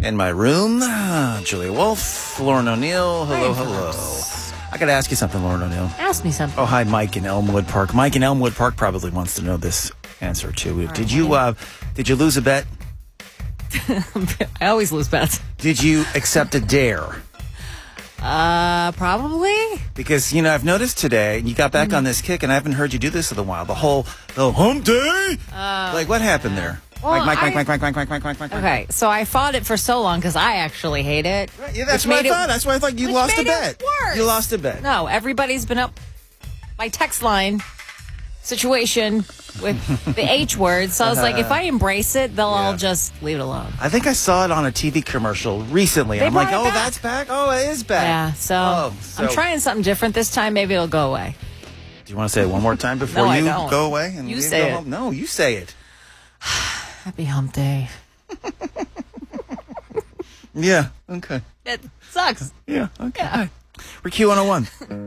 In my room, Julia Wolf, Lauren O'Neill. Hello. I got to ask you something, Lauren O'Neill. Ask me something. Oh, hi, Mike in Elmwood Park. Mike in Elmwood Park probably wants to know this answer, too. Did you lose a bet? I always lose bets. Did you accept a dare? Probably. Because, I've noticed today, you got back on this kick, and I haven't heard you do this in a while. The hump day? What happened there? Well, Mike. Okay, so I fought it for so long because I actually hate it. Yeah, that's what I thought. That's why I thought you lost a bet. Worse. You lost a bet. No, everybody's been up my text line situation with the H word. So I was like, if I embrace it, they'll all just leave it alone. I think I saw it on a TV commercial recently. I'm like, that's back? Oh, it is back. Yeah, so I'm trying something different this time. Maybe it'll go away. Do you want to say it one more time before I you don't. go away? And you say it. Home? No, you say it. Happy hump day. Yeah, okay. It sucks. Yeah, okay. Yeah. We're Q101.